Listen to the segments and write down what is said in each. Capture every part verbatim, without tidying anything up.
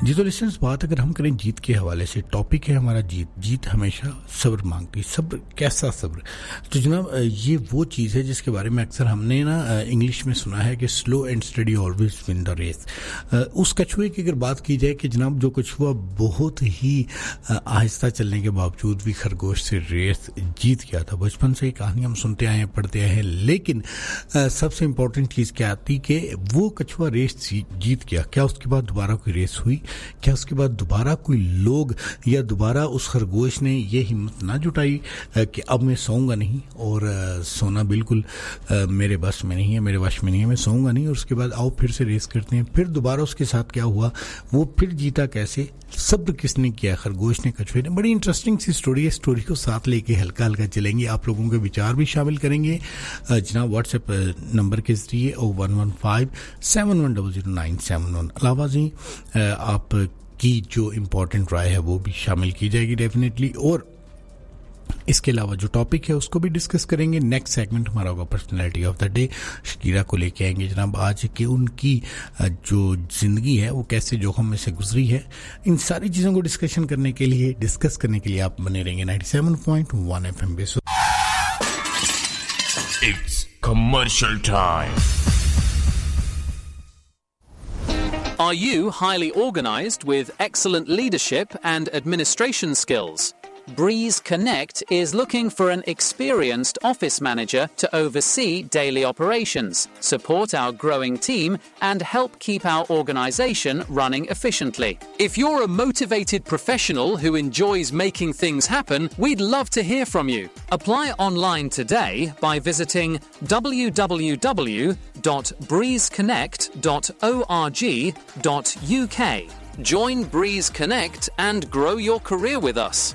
जी तो लिसनर्स, बात अगर हम करें जीत के हवाले से, टॉपिक है हमारा जीत। जीत हमेशा सब्र मांगती। सब्र, कैसा सब्र? तो जनाब ये वो चीज़ है जिसके बारे में अक्सर हमने ना इंग्लिश में सुना है कि slow and study always win the race. उस कछुए की अगर बात की जाए कि जनाब जो कछुआ बहुत ही आहिस्ता चलने के बावजूद भी खरगोश से रेस जीत गया था। बचपन से कहानी हम सुनते आए हैं, पढ़ते आए हैं, लेकिन सबसे इम्पोर्टेंट चीज़ क्या आती कि वो कछुआ रेस जीत गया। क्या उसके बाद दोबारा कोई रेस हुई? क्या उसके बाद दोबारा कोई लोग या दोबारा उस खरगोश ने ये हिम्मत ना जुटाई कि अब मैं सोऊंगा नहीं, और सोना बिल्कुल मेरे बस में नहीं है, मेरे वश में नहीं है, मैं सोऊंगा नहीं, और उसके बाद आओ फिर से रेस करते हैं। फिर दोबारा उसके साथ क्या हुआ, वो फिर जीता कैसे, सब्र किसने किया, खरगोश ने, कछुए ने? बड़ी इंटरेस्टिंग सी स्टोरी है। स्टोरी को साथ लेके हल्का हल्का चलेंगे, आप लोगों के विचार भी शामिल करेंगे जनाब व्हाट्सएप नंबर के जरिए ओ one one five seven one double zero nine seven one. अलावा जी आप की जो इम्पोर्टेंट राय है वो भी शामिल की जाएगी डेफिनेटली, और इसके अलावा जो टॉपिक है उसको भी डिस्कस करेंगे। नेक्स्ट सेगमेंट हमारा होगा personality of the day. Shakira को लेके आएंगे जनाब आज कि उनकी जो जिंदगी है वो कैसे जोखम में से गुजरी है। इन सारी चीज़ों को डिस्कशन करने के लिए डिस्कस करने के लिए आप बने रहेंगे ninety seven point one FM पे। It's commercial time. Are you highly organized with excellent leadership and administration skills? Breeze Connect is looking for an experienced office manager to oversee daily operations, support our growing team, and help keep our organisation running efficiently. If you're a motivated professional who enjoys making things happen, we'd love to hear from you. Apply online today by visiting w w w dot breeze connect dot org dot u k. Join Breeze Connect and grow your career with us.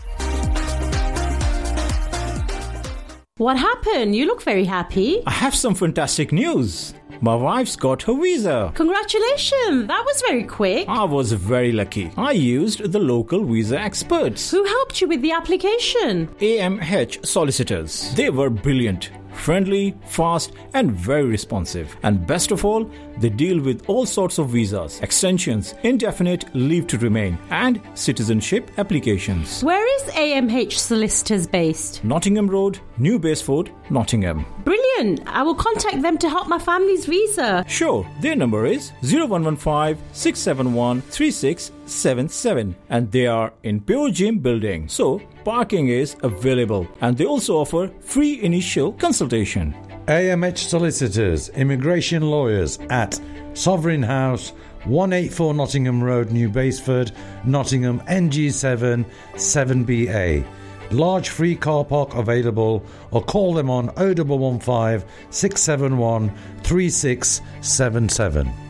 What happened? You look very happy. I have some fantastic news. My wife's got her visa. Congratulations! That was very quick. I was very lucky. I used the local visa experts. Who helped you with the application? A M H solicitors. They were brilliant, friendly, fast, and very responsive. And best of all, they deal with all sorts of visas, extensions, indefinite leave to remain, and citizenship applications. Where is A M H Solicitors based? Nottingham Road, New Baseford, Nottingham. Brilliant! I will contact them to help my family's visa. Sure. Their number is zero one one five six seven one three six seven seven, and they are in Pure Gym building. So, parking is available, and they also offer free initial consultation. A M H Solicitors, Immigration Lawyers at Sovereign House, one eighty-four Nottingham Road, New Baseford, Nottingham, N G seven seven B A. Large free car park available, or call them on oh one one five six seven one three six seven seven.